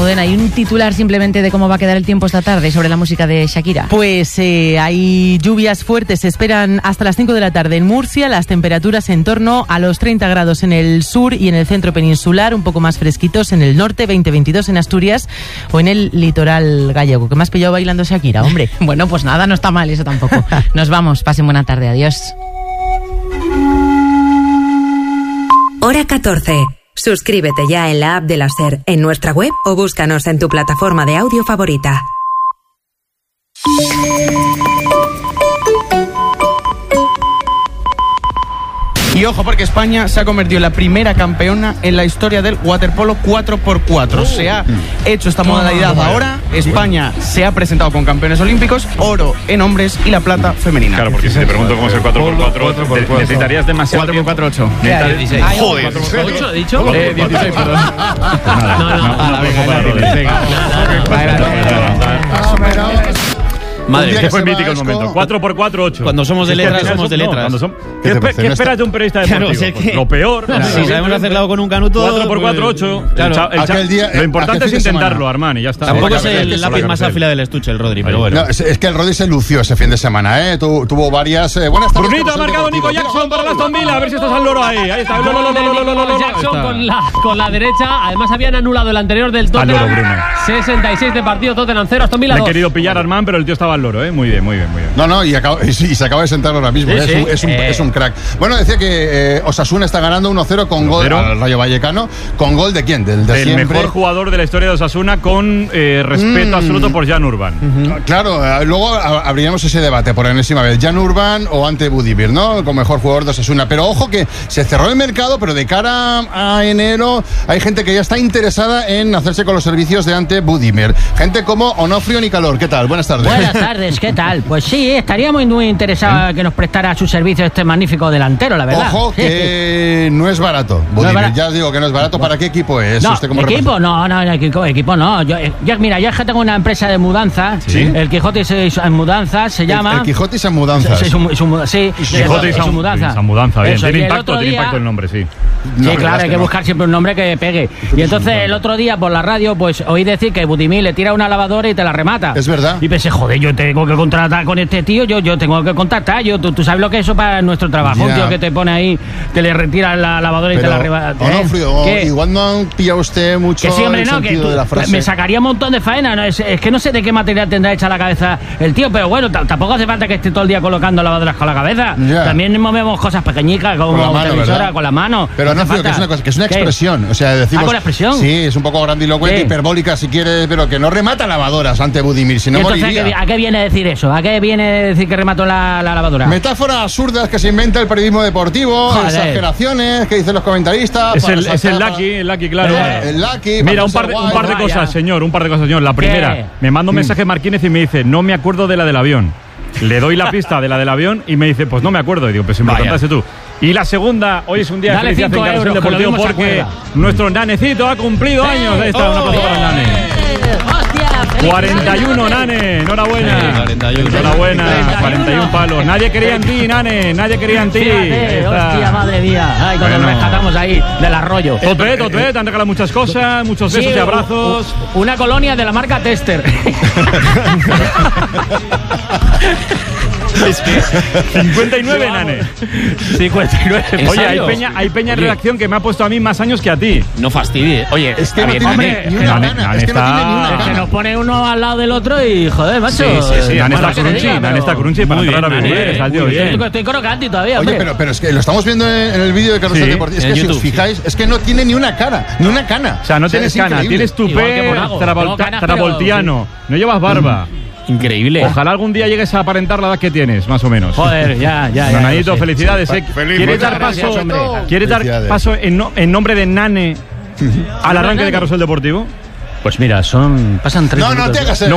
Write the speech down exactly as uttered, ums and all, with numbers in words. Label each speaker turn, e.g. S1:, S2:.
S1: Almudena, ¿hay un titular simplemente de cómo va a quedar el tiempo esta tarde sobre la música de Shakira?
S2: Pues eh, hay lluvias fuertes, se esperan hasta las cinco de la tarde en Murcia, las temperaturas en torno a los treinta grados en el sur y en el centro peninsular, un poco más fresquitos en el norte, veinte veintidós en Asturias o en el litoral gallego. ¿Qué me has pillado bailando Shakira, hombre?
S1: Bueno, pues nada, no está mal eso tampoco. Nos vamos, pasen buena tarde, adiós.
S3: Hora catorce. Suscríbete ya en la app de la SER, en nuestra web o búscanos en tu plataforma de audio favorita.
S4: Y ojo, porque España se ha convertido en la primera campeona en la historia del waterpolo cuatro por cuatro. Se ha hecho esta modalidad ahora. España se ha presentado con campeones olímpicos, oro en hombres y la plata femenina.
S5: Claro, porque si te pregunto cómo es el cuatro por cuatro, necesitarías demasiado
S4: cuatro por cuatro, ocho.
S5: dieciséis.
S4: Joder.
S6: ¿ocho he dicho?
S4: Eh, dieciséis, perdón.
S5: Nada,
S6: No, no,
S5: no, no,
S6: Madre,
S5: que fue mítico el momento. cuatro por cuatro, ocho.
S6: Cuando somos de letras, somos de letras.
S5: ¿Qué esperas de un periodista deportivo? Lo peor.
S6: Si sabemos hacerlo con un canuto.
S5: cuatro por cuatro, ocho. Lo importante es intentarlo, Armani, ya está.
S6: Tampoco es el lápiz más afilado del estuche, el Rodri, pero bueno.
S7: Es que el Rodri se lució ese fin de semana, ¿eh? Tuvo varias. Buenas tardes.
S5: Brunito ha marcado Nico Jackson para la Aston Villa. A ver si estás al loro ahí. Ahí está.
S6: Jackson con la, con la derecha. Además, habían anulado el anterior del Tottenham. sesenta y seis de partido, Tottenham cero, Aston Villa dos.
S5: Me he querido pillar a Armán, pero el tío estaba al loro, ¿eh? Muy bien, muy bien, muy bien.
S7: No, no, y, acaba, y, y se acaba de sentar ahora mismo. Sí, ¿eh? sí. Es, un, es, un, eh. es un crack. Bueno, decía que eh, Osasuna está ganando uno cero con gol al Rayo Vallecano. ¿Con gol de quién? Del de
S5: El
S7: siempre.
S5: mejor jugador de la historia de Osasuna con eh, respeto mm. absoluto por Jan Urban.
S7: Uh-huh. Claro, eh, luego abriremos ese debate por enésima vez. Jan Urban o ante Budimir, ¿no? Como mejor jugador de Osasuna. Pero ojo que se cerró el mercado, pero de cara a enero hay gente que ya está interesada en hacerse con los servicios de ante Budimir. Gente como Onofrio Nicalor. ¿Qué tal? Buenas tardes.
S8: Buenas tardes, ¿qué tal? Pues sí, estaría muy, muy interesado ¿Eh? que nos prestara su servicio este magnífico delantero, la verdad.
S7: Ojo que no es barato. Budimir, no es barato. Ya os digo que no es barato. ¿Para qué equipo es?
S8: No,
S7: ¿Usted como
S8: equipo, no, no, no, equipo, equipo no. Yo, yo, mira, yo es que tengo una empresa de mudanzas. ¿Sí? El Quijote en mudanzas se llama.
S7: El, el Quijote en mudanzas.
S8: Sí, su, su, sí,
S5: Quijote en mudanzas. Esa mudanza, bien. Eso, tiene impacto, tiene
S8: día,
S5: impacto el nombre, sí.
S8: Sí, no, claro, hay que no. buscar siempre un nombre que pegue. Y entonces el otro día por la radio, pues oí decir que Budimir le tira una lavadora y te la remata.
S7: Es verdad.
S8: Y pensé, joder, yo tengo que contratar con este tío, yo, yo tengo que contactar. Yo, tú, tú sabes lo que es eso para nuestro trabajo. Yeah. Un tío que te pone ahí, te le retira la lavadora y
S7: Pero,
S8: te la remata.
S7: Onofrio, ¿eh? Igual no han pillado usted mucho
S8: que sí, hombre,
S7: el
S8: no,
S7: sentido
S8: que tú,
S7: de la frase.
S8: Me sacaría un montón de faena. ¿no? Es, es que no sé de qué material tendrá hecha la cabeza el tío, pero bueno, t- tampoco hace falta que esté todo el día colocando lavadoras con la cabeza. Yeah. También movemos cosas pequeñicas como
S7: con la mano,
S8: televisora
S7: ¿verdad?
S8: con la mano.
S7: Pero no, Onofrio, que es una cosa, que es una expresión. ¿Qué? O sea, decimos.
S8: ¿Ah, con la expresión?
S7: Sí, es un poco grandilocuente, hiperbólica si quieres, pero que no remata lavadoras ante Budimir, si no
S8: entonces,
S7: moriría.
S8: ¿a qué, ¿a qué viene decir eso? ¿A qué viene decir que remató la, la lavadora?
S7: Metáforas absurdas que se inventa el periodismo deportivo, Joder. exageraciones que dicen los comentaristas.
S5: Es el, es el Lucky, el Lucky, claro.
S7: Eh, el Lucky.
S5: Mira, un par, de, un par de cosas, Vaya. señor, un par de cosas, señor. La primera, ¿Qué? me manda un mensaje Marquínez y me dice, no me acuerdo de la del avión. Le doy la pista de la del avión y me dice, pues no me acuerdo. Y digo, pues si me lo contaste tú. Y la segunda, hoy es un día
S8: Dale
S5: de felicidad en Carrusel Deportivo porque nuestro nanecito ha cumplido años. Ahí está, oh, un aplauso para el nane.
S8: Hostia,
S5: cuarenta y uno, nane, enhorabuena.
S6: Sí, cuarenta y uno.
S5: Enhorabuena, cuarenta y uno palos. Nadie quería en ti, nane, nadie quería en ti.
S8: Fíjate, hostia, madre mía. Ay, cuando bueno. nos rescatamos ahí del arroyo.
S5: Tope, tope, te han regalado muchas cosas, muchos besos sí, y abrazos.
S8: Una colonia de la marca Tester.
S5: Es que cincuenta y nueve, nane.
S8: cincuenta y nueve.
S5: Oye, hay peña, hay peña en redacción que me ha puesto a mí más años que a ti.
S6: No fastidie. Oye,
S7: es que no
S6: bien,
S7: tiene
S6: hombre,
S7: ni una
S5: nane,
S7: gana.
S5: nane
S7: Es que no
S5: está...
S7: tiene ni una
S8: Es que
S7: gana.
S8: nos pone uno al lado del otro y joder, macho.
S5: Sí, sí, sí. Nane
S8: Bueno,
S5: está crunchy,
S8: diga,
S5: Nane está crunchy para entrar a vivir. Está tío bien.
S8: Estoy, estoy crocante todavía,
S7: Oye,
S8: hombre.
S7: pero, pero es que lo estamos viendo en, en el vídeo de Carrusel
S5: Sí,
S7: Deportivo. Es que
S6: en
S7: si
S6: YouTube,
S7: os fijáis, sí. es que no tiene ni una cara, ni una cana.
S5: O sea, no o sea, tienes cana, increíble. Tienes tupé travolta, travoltiano, pero... no llevas barba.
S6: Increíble.
S5: Ojalá algún día llegues a aparentar la edad que tienes, más o menos.
S8: Joder, ya, ya.
S5: Nanadito, felicidades. Eh. ¿Quieres dar paso, ¿quieres dar paso en, no, en nombre de Nane al arranque de Carrusel Deportivo?
S8: Pues mira, son. Pasan tres
S7: No,
S8: minutos.
S7: no te hagas el,
S5: No,